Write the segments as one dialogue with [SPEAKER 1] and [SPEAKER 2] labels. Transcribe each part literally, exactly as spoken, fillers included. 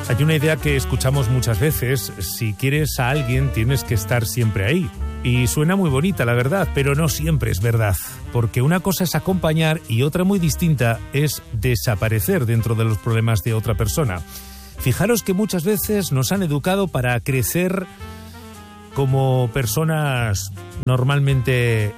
[SPEAKER 1] Hay una idea que escuchamos muchas veces: si quieres a alguien tienes que estar siempre ahí. Y suena muy bonita, la verdad, pero no siempre es verdad, porque una cosa es acompañar y otra muy distinta es desaparecer dentro de los problemas de otra persona. Fijaros que muchas veces nos han educado para crecer como personas normalmente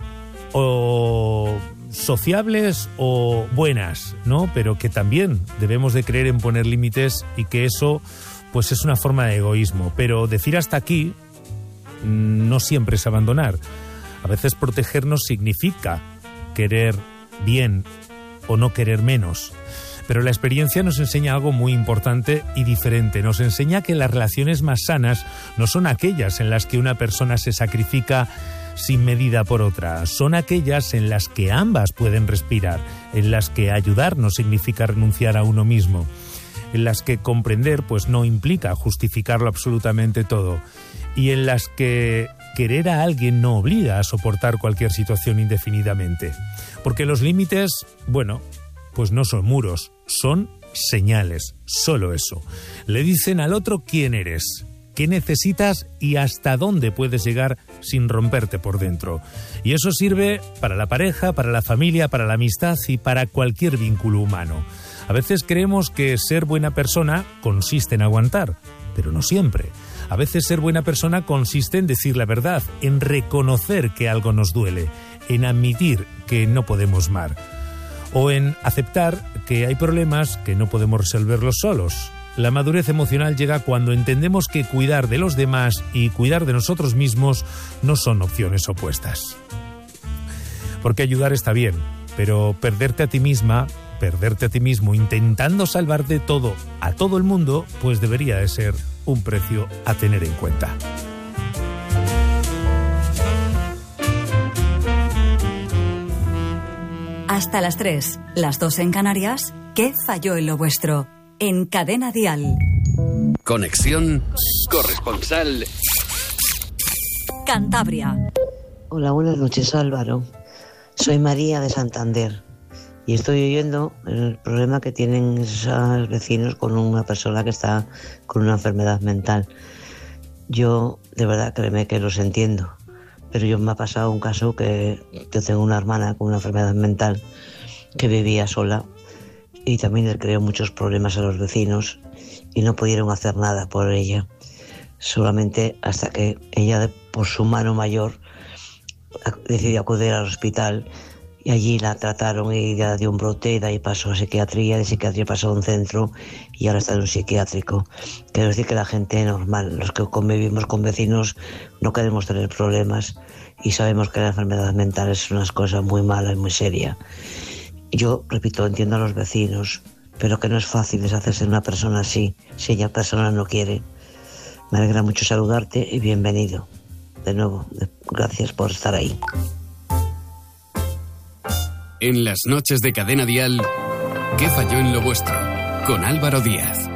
[SPEAKER 1] o sociables o buenas, ¿no? Pero que también debemos de creer en poner límites, y que eso pues es una forma de egoísmo. Pero decir hasta aquí no siempre es abandonar. A veces protegernos significa querer bien o no querer menos. Pero la experiencia nos enseña algo muy importante y diferente. Nos enseña que las relaciones más sanas no son aquellas en las que una persona se sacrifica sin medida por otra. Son aquellas en las que ambas pueden respirar, en las que ayudar no significa renunciar a uno mismo, en las que comprender pues no implica justificarlo absolutamente todo, y en las que querer a alguien no obliga a soportar cualquier situación indefinidamente. Porque los límites, bueno, pues no son muros, son señales, solo eso. Le dicen al otro quién eres, qué necesitas y hasta dónde puedes llegar sin romperte por dentro. Y eso sirve para la pareja, para la familia, para la amistad y para cualquier vínculo humano. A veces creemos que ser buena persona consiste en aguantar, pero no siempre. A veces ser buena persona consiste en decir la verdad, en reconocer que algo nos duele, en admitir que no podemos más, o en aceptar que hay problemas que no podemos resolverlos solos. La madurez emocional llega cuando entendemos que cuidar de los demás y cuidar de nosotros mismos no son opciones opuestas. Porque ayudar está bien, pero perderte a ti misma, perderte a ti mismo intentando salvar de todo a todo el mundo, pues debería de ser un precio a tener en cuenta.
[SPEAKER 2] Hasta las tres, las dos en Canarias. ¿Qué falló en lo vuestro? En Cadena Dial.
[SPEAKER 3] Conexión corresponsal
[SPEAKER 2] Cantabria.
[SPEAKER 4] Hola, buenas noches, Álvaro. Soy María de Santander y estoy oyendo el problema que tienen esos vecinos con una persona que está con una enfermedad mental. Yo, de verdad, créeme que los entiendo, pero yo me ha pasado un caso que yo tengo una hermana con una enfermedad mental que vivía sola y también le creó muchos problemas a los vecinos y no pudieron hacer nada por ella, solamente hasta que ella, por su mano mayor, decidió acudir al hospital y allí la trataron y ya dio un brote, y de ahí pasó a psiquiatría, de psiquiatría pasó a un centro y ahora está en un psiquiátrico. Quiero decir que la gente normal, los que convivimos con vecinos, no queremos tener problemas y sabemos que la enfermedad mental es una cosa muy mala y muy seria. Yo, repito, entiendo a los vecinos, pero que no es fácil deshacerse de una persona así, si ella persona no quiere. Me alegra mucho saludarte y bienvenido. De nuevo, gracias por estar ahí.
[SPEAKER 3] En las noches de Cadena Dial, ¿qué falló en lo vuestro? Con Álvaro Díaz.